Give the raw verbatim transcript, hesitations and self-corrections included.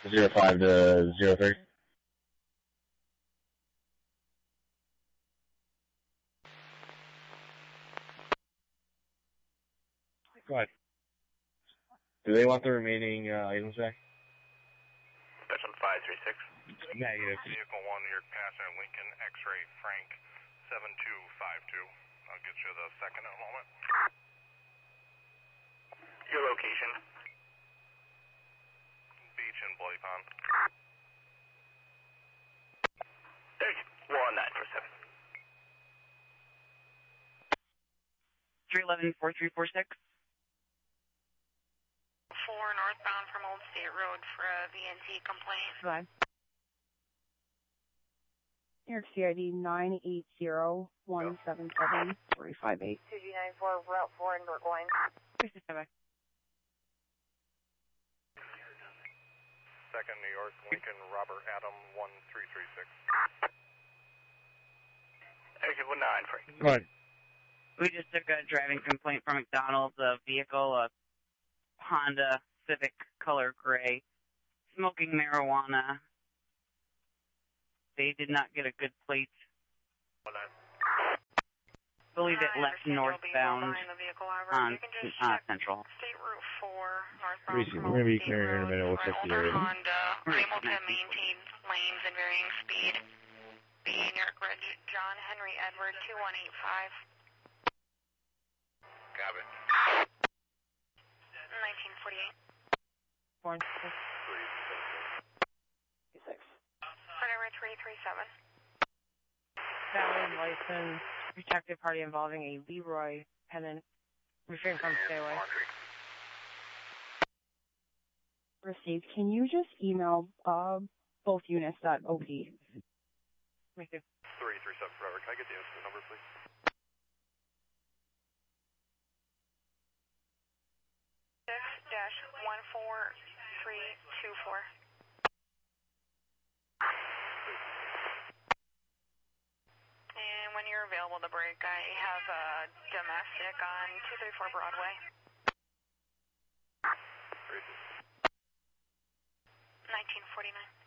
zero five to zero three. Go ahead. Do they want the remaining uh, items back? Station five three six. Negative. Vehicle one, your passenger Lincoln X-ray Frank seven two five two. I'll get you the second in a moment. Your location? Beach in Bloody Pond. one nine four seven. three eleven, four three four six. four northbound from Old State Road for a V N T complaint. Five. New York C I D nine eight zero one seven seven three five eight. two G nine four, Route four in Brookline. Second New York, Lincoln, Robert Adam, one three three six. Exit one nine for you. Go ahead. We just took a driving complaint from McDonald's, a vehicle, a Honda Civic color gray, smoking marijuana. They did not get a good plate. I believe it left northbound on uh, Central. State Route four, northbound Reese, from we're going to be Old clearing here in a minute. We'll check the area. Honda, able to maintain lanes and varying speed. B, New York Ridge, John Henry Edward, two one eight five. Got it. nineteen forty-eight. Four six. Whatever, three three seven. Valid license. Protected party involving a Leroy Pennant. Refrain from stay away. Received. Can you just email uh, both units at O P? Me too. three three seven forever. Can I get the incident number, please? six dash one four three two four. And when you're available to break, I have a domestic on two thirty-four Broadway. nineteen forty-nine.